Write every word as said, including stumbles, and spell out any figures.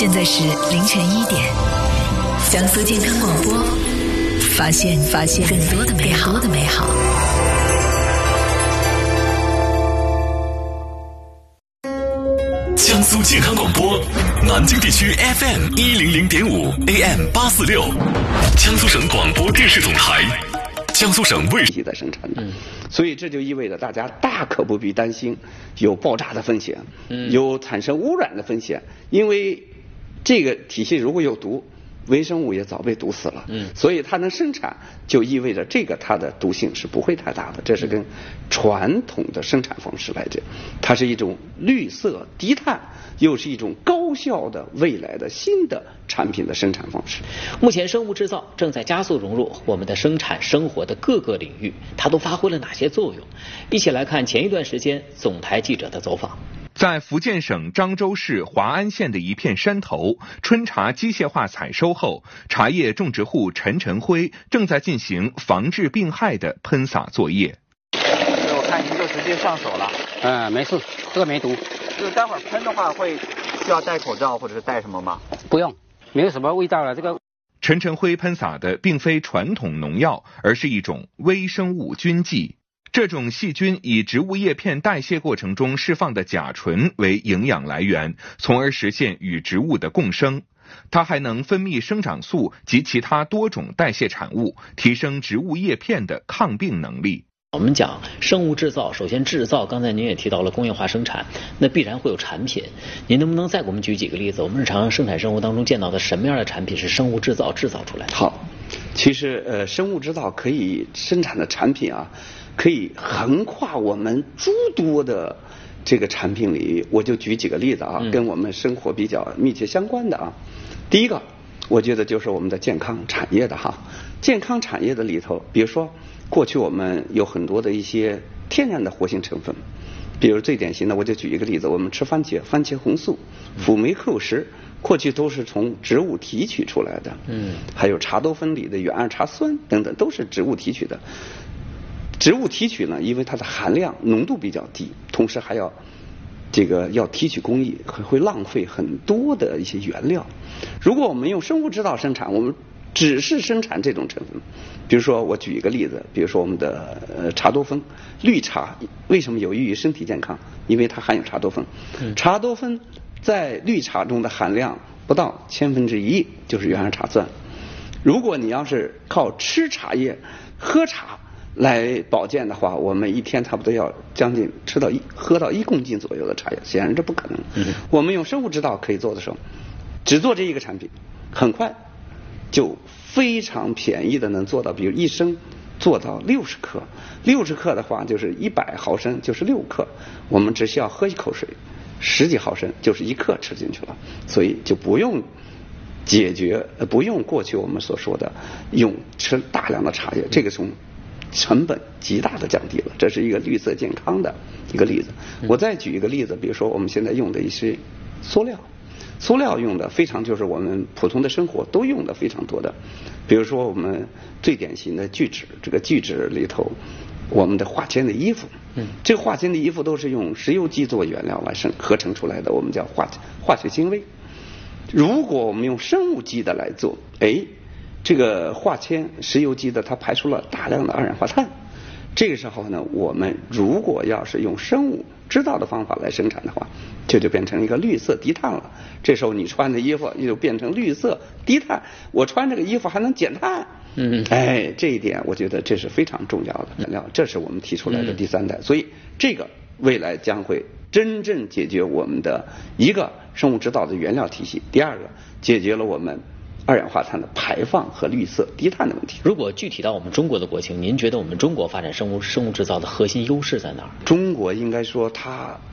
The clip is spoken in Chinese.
现在是凌晨一点，江苏健康广播，发现发现更多的美好的美好。 江苏健康广播，南京地区 F M 一零零点五 A M 八四六，江苏省广播电视总台，江苏省卫生在生产的，所以这就意味着大家大可不必担心有爆炸的风险，有产生污染的风险，因为这个体系如果有毒，微生物也早被毒死了，嗯，所以它能生产，就意味着这个它的毒性是不会太大的。这是跟传统的生产方式来讲，它是一种绿色低碳，又是一种高效的未来的新的产品的生产方式。 目前生物制造正在加速融入我们的生产生活的各个领域，它都发挥了哪些作用？一起来看前一段时间总台记者的走访。 在福建省漳州市华安县的一片山头，春茶机械化采收后，茶叶种植户陈晨辉正在进行防治病害的喷洒作业。 我看您就直接上手了。 嗯，没事，这个没毒。 这个待会儿喷的话，会需要戴口罩或者是戴什么吗？ 不用，没有什么味道了。这个陈晨辉喷洒的并非传统农药，而是一种微生物菌剂。这种细菌以植物叶片代谢过程中释放的甲醇为营养来源，从而实现与植物的共生。它还能分泌生长素及其他多种代谢产物，提升植物叶片的抗病能力。 我们讲生物制造，首先制造，刚才您也提到了工业化生产，那必然会有产品。您能不能再给我们举几个例子？我们日常生产生活当中见到的什么样的产品是生物制造制造出来的？ 好，其实呃，生物制造可以生产的产品啊，可以横跨我们诸多的这个产品领域。我就举几个例子啊，嗯、跟我们生活比较密切相关的啊。第一个，我觉得就是我们的健康产业的哈，健康产业的里头，比如说。过去我们有很多的一些天然的活性成分，比如最典型的，我就举一个例子，我们吃番茄，番茄红素、辅酶扣食，过去都是从植物提取出来的，嗯，还有茶多酚里的远二茶酸等等，都是植物提取的。植物提取呢，因为它的含量浓度比较低，同时还要这个要提取工艺，会浪费很多的一些原料。如果我们用生物制造生产，我们只是生产这种成分，比如说我举一个例子，比如说我们的呃茶多酚，绿茶为什么有益于身体健康？因为它含有茶多酚。嗯、茶多酚在绿茶中的含量不到千分之一，就是远二茶酸。如果你要是靠吃茶叶、喝茶来保健的话，我们一天差不多要将近吃到一喝到一公斤左右的茶叶，显然这不可能。嗯、我们用生物制造可以做的时候，只做这一个产品，很快。就非常便宜的能做到，比如一升做到六十克，六十克的话就是一百毫升，就是六克，我们只需要喝一口水，十几毫升就是一克吃进去了，所以就不用解决，不用过去我们所说的用吃大量的茶叶，这个从成本极大的降低了，这是一个绿色健康的一个例子。我再举一个例子，比如说我们现在用的一些塑料。塑料用的非常，就是我们普通的生活都用的非常多的，比如说我们最典型的聚酯，这个聚酯里头，我们的化纤的衣服，嗯，这个化纤的衣服都是用石油基做原料来生合成出来的，我们叫化化学纤维。如果我们用生物基的来做，哎，这个化纤石油基的它排出了大量的二氧化碳。这个时候呢，我们如果要是用生物制造的方法来生产的话，这就变成一个绿色低碳了。这时候你穿的衣服就变成绿色低碳，我穿这个衣服还能减碳。嗯，哎，这一点我觉得这是非常重要的原料，这是我们提出来的第三代。所以这个未来将会真正解决我们的一个生物制造的原料体系，第二个解决了我们二氧化碳的排放和绿色低碳的问题。 如果具体到我们中国的国情，您觉得我们中国发展生物生物制造的核心优势在哪儿？ 中国应该说它